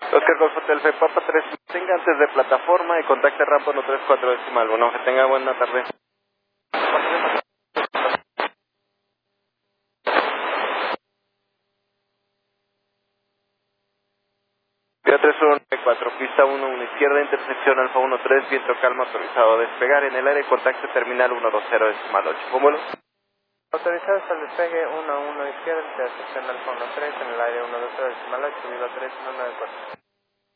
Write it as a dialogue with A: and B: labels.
A: Oscar Golf Hotel F Papa 3, tenga antes de plataforma y contacte rampa 134 decimal. Bueno, que tenga buena tarde. Vía 3194, pista 1 izquierda, intersección Alfa 13, viento calma, autorizado a despegar en el aire, contacto terminal 120 decimal 8. ¿Cómo vuelo?
B: Autorizados al despegue 1-1 izquierda, intersección Alfa 13 en el aire 120 decimal 8, viva 3194.